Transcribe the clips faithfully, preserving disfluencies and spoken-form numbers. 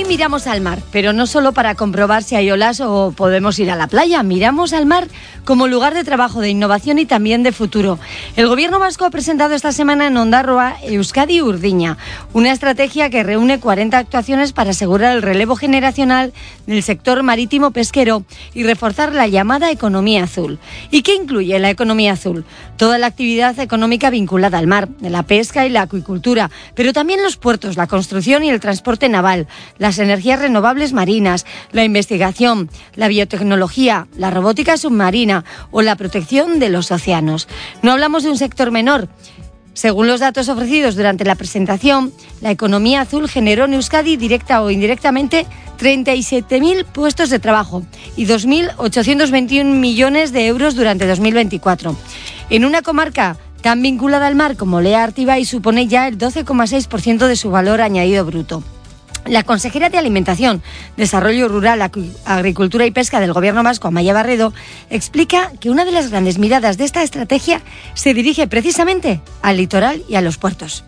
miramos al mar, pero no solo para comprobar si hay olas o podemos ir a la playa. Miramos al mar como lugar de trabajo, de innovación y también de futuro. El Gobierno vasco ha presentado esta semana en Ondarroa Euskadi Urdiña, una estrategia que reúne cuarenta actuaciones para asegurar el relevo generacional del sector marítimo pesquero y reforzar la llamada economía azul. ¿Y qué incluye la economía azul? Toda la actividad económica vinculada al mar, de la pesca y la acuicultura, pero también los puertos, la construcción y el transporte naval, las energías renovables marinas, la investigación, la biotecnología, la robótica submarina o la protección de los océanos. No hablamos de un sector menor. Según los datos ofrecidos durante la presentación, la economía azul generó en Euskadi, directa o indirectamente, treinta y siete mil puestos de trabajo y dos mil ochocientos veintiún millones de euros durante dos mil veinticuatro. En una comarca tan vinculada al mar como Lea Artibay, supone ya el doce coma seis por ciento de su valor añadido bruto. La consejera de Alimentación, Desarrollo Rural, Agricultura y Pesca del Gobierno vasco, Amaia Barredo, explica que una de las grandes miradas de esta estrategia se dirige precisamente al litoral y a los puertos.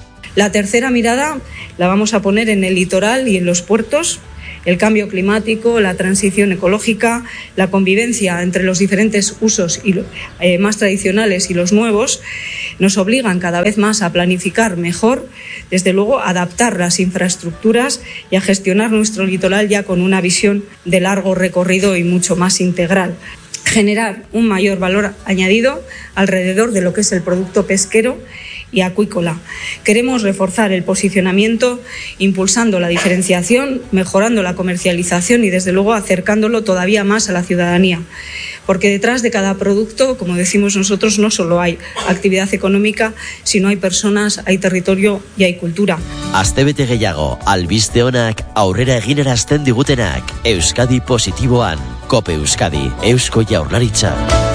La tercera mirada la vamos a poner en el litoral y en los puertos. El cambio climático, la transición ecológica, la convivencia entre los diferentes usos y, eh, más tradicionales y los nuevos nos obligan cada vez más a planificar mejor, desde luego a adaptar las infraestructuras y a gestionar nuestro litoral ya con una visión de largo recorrido y mucho más integral. Generar un mayor valor añadido alrededor de lo que es el producto pesquero y acuícola. Queremos reforzar el posicionamiento, impulsando la diferenciación, mejorando la comercialización y, desde luego, acercándolo todavía más a la ciudadanía. Porque detrás de cada producto, como decimos nosotros, no solo hay actividad económica, sino hay personas, hay territorio y hay cultura. Astebete gehiago, albiste onak, aurrera eginarazten digutenak, Euskadi positiboan, Kope Euskadi, Eusko Jaurlaritza.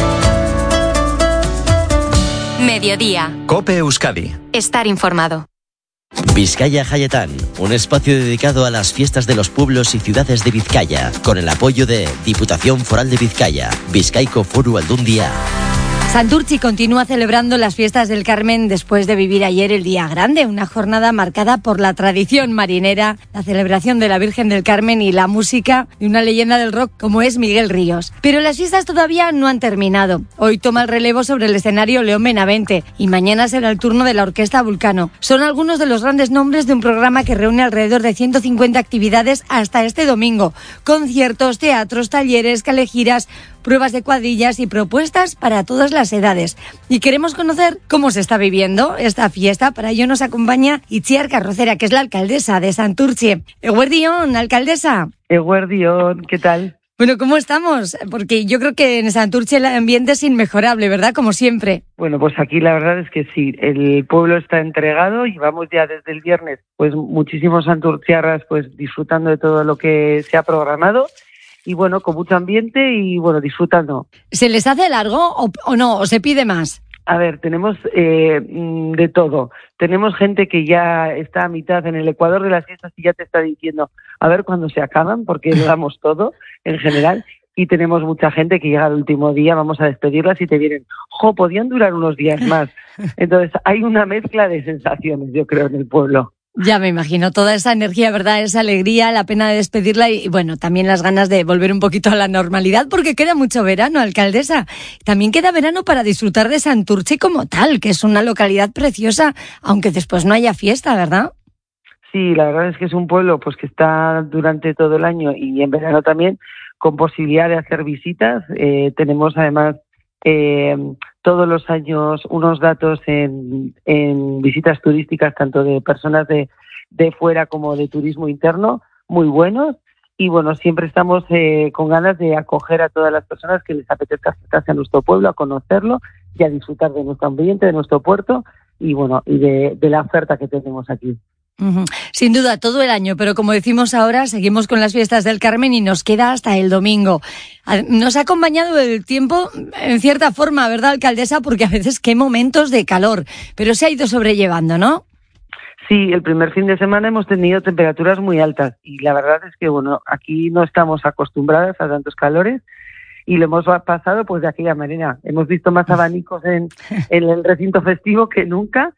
Mediodía. Cope Euskadi. Estar informado. Vizcaya Jaietan, un espacio dedicado a las fiestas de los pueblos y ciudades de Vizcaya, con el apoyo de Diputación Foral de Vizcaya, Bizkaiko Foru Aldundia. Santurtzi continúa celebrando las fiestas del Carmen después de vivir ayer el Día Grande, una jornada marcada por la tradición marinera, la celebración de la Virgen del Carmen y la música de una leyenda del rock como es Miguel Ríos. Pero las fiestas todavía no han terminado. Hoy toma el relevo sobre el escenario León Benavente y mañana será el turno de la Orquesta Vulcano. Son algunos de los grandes nombres de un programa que reúne alrededor de ciento cincuenta actividades hasta este domingo. Conciertos, teatros, talleres, calegiras, pruebas de cuadrillas y propuestas para todas las edades. Y queremos conocer cómo se está viviendo esta fiesta. Para ello nos acompaña Itziar Carrocera, que es la alcaldesa de Santurtzi. Eguerdión, alcaldesa. Eguerdión, ¿qué tal? Bueno, ¿cómo estamos? Porque yo creo que en Santurtzi el ambiente es inmejorable, ¿verdad? Como siempre. Bueno, pues aquí la verdad es que sí, el pueblo está entregado y vamos ya desde el viernes, pues muchísimos santurciarras pues disfrutando de todo lo que se ha programado. Y bueno, con mucho ambiente y bueno, disfrutando. ¿Se les hace largo o, o no? ¿O se pide más? A ver, tenemos eh, de todo. Tenemos gente que ya está a mitad en el ecuador de las fiestas y ya te está diciendo a ver cuándo se acaban, porque lo damos todo en general. Y tenemos mucha gente que llega al último día, vamos a despedirlas y te vienen, jo, podían durar unos días más. Entonces hay una mezcla de sensaciones, yo creo, en el pueblo. Ya me imagino, toda esa energía, ¿verdad? Esa alegría, la pena de despedirla y, bueno, también las ganas de volver un poquito a la normalidad porque queda mucho verano, alcaldesa. También queda verano para disfrutar de Santurtzi como tal, que es una localidad preciosa, aunque después no haya fiesta, ¿verdad? Sí, la verdad es que es un pueblo pues que está durante todo el año y en verano también con posibilidad de hacer visitas. Eh, tenemos además eh, todos los años unos datos en, en visitas turísticas, tanto de personas de, de fuera como de turismo interno, muy buenos. Y bueno, siempre estamos eh, con ganas de acoger a todas las personas que les apetezca acercarse a nuestro pueblo, a conocerlo y a disfrutar de nuestro ambiente, de nuestro puerto y bueno, y de, de la oferta que tenemos aquí. Uh-huh. Sin duda, todo el año, pero como decimos ahora, seguimos con las fiestas del Carmen y nos queda hasta el domingo. Nos ha acompañado el tiempo en cierta forma, ¿verdad, alcaldesa? Porque a veces qué momentos de calor, pero se ha ido sobrellevando, ¿no? Sí, el primer fin de semana hemos tenido temperaturas muy altas y la verdad es que, bueno, aquí no estamos acostumbradas a tantos calores y lo hemos pasado pues de aquella manera. Hemos visto más abanicos en, en el recinto festivo que nunca.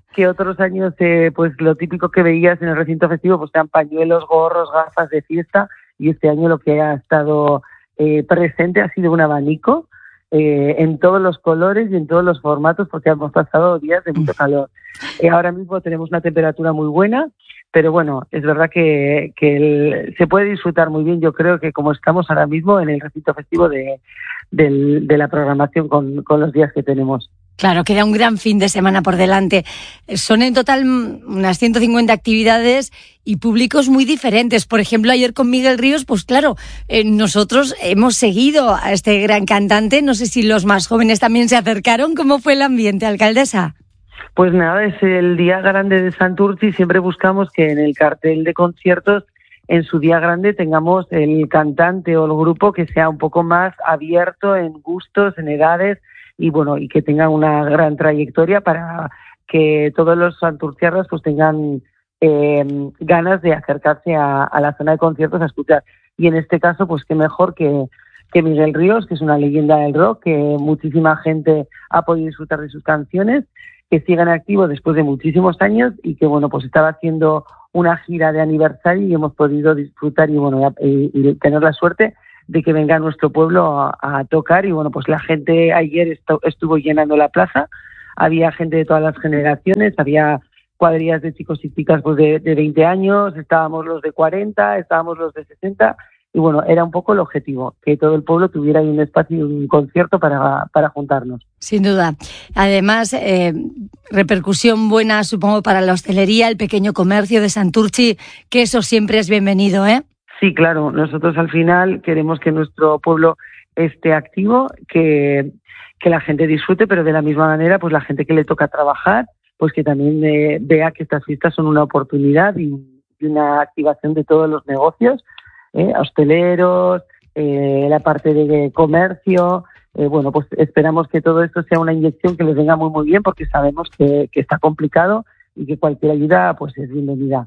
que otros años, eh, pues lo típico que veías en el recinto festivo, pues sean pañuelos, gorros, gafas de fiesta, y este año lo que ha estado eh, presente ha sido un abanico eh, en todos los colores y en todos los formatos, porque hemos pasado días de mucho calor. Eh, ahora mismo tenemos una temperatura muy buena, pero bueno, es verdad que, que el, se puede disfrutar muy bien. Yo creo que como estamos ahora mismo en el recinto festivo de, de, de la programación con, con los días que tenemos. Claro, queda un gran fin de semana por delante. Son en total unas ciento cincuenta actividades y públicos muy diferentes. Por ejemplo, ayer con Miguel Ríos, pues claro, eh, nosotros hemos seguido a este gran cantante. No sé si los más jóvenes también se acercaron. ¿Cómo fue el ambiente, alcaldesa? Pues nada, es el día grande de Santurtzi. Siempre buscamos que en el cartel de conciertos, en su día grande, tengamos el cantante o el grupo que sea un poco más abierto en gustos, en edades, y bueno, y que tengan una gran trayectoria para que todos los santurciarras pues tengan eh, ganas de acercarse a, a la zona de conciertos a escuchar. Y en este caso, pues qué mejor que, que Miguel Ríos, que es una leyenda del rock, que muchísima gente ha podido disfrutar de sus canciones, que sigan activos después de muchísimos años y que bueno, pues estaba haciendo una gira de aniversario y hemos podido disfrutar y bueno, y, y tener la suerte de que venga a nuestro pueblo a, a tocar. Y bueno, pues la gente ayer estu- estuvo llenando la plaza, había gente de todas las generaciones, había cuadrillas de chicos y chicas pues de, de veinte años, estábamos los de cuarenta, estábamos los de sesenta, y bueno, era un poco el objetivo, que todo el pueblo tuviera ahí un espacio y un concierto para, para juntarnos. Sin duda. Además, eh, repercusión buena, supongo, para la hostelería, el pequeño comercio de Santurtzi, que eso siempre es bienvenido, ¿eh? Sí, claro. Nosotros al final queremos que nuestro pueblo esté activo, que, que la gente disfrute, pero de la misma manera, pues la gente que le toca trabajar, pues que también eh, vea que estas fiestas son una oportunidad y, y una activación de todos los negocios, eh, hosteleros, eh, la parte de comercio. Eh, bueno, pues esperamos que todo esto sea una inyección que les venga muy muy bien, porque sabemos que, que está complicado y que cualquier ayuda pues es bienvenida.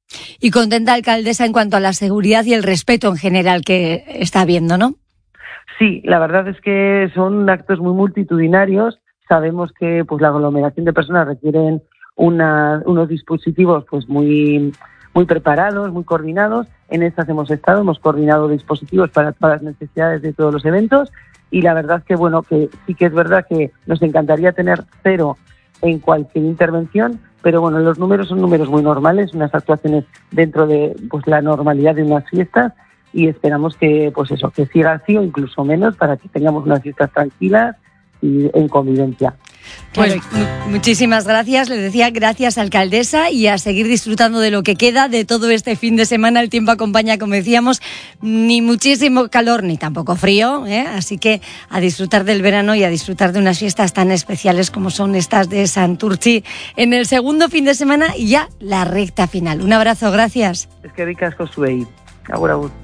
Y contenta, alcaldesa, en cuanto a la seguridad y el respeto en general que está habiendo, ¿no? Sí, la verdad es que son actos muy multitudinarios. Sabemos que pues la aglomeración de personas requieren una, unos dispositivos pues muy muy preparados, muy coordinados. En estas hemos estado, hemos coordinado dispositivos para todas las necesidades de todos los eventos, y la verdad es que bueno, que sí que es verdad que nos encantaría tener cero en cualquier intervención, pero bueno, los números son números muy normales, unas actuaciones dentro de pues la normalidad de unas fiestas, y esperamos que pues eso, que siga así o incluso menos, para que tengamos unas fiestas tranquilas y en convivencia. Pues muchísimas gracias, le decía, gracias, alcaldesa, y a seguir disfrutando de lo que queda de todo este fin de semana. El tiempo acompaña, como decíamos, ni muchísimo calor ni tampoco frío, ¿eh? Así que a disfrutar del verano y a disfrutar de unas fiestas tan especiales como son estas de Santurtzi en el segundo fin de semana y ya la recta final. Un abrazo, gracias. Es que ricas Josué. Agur, agur.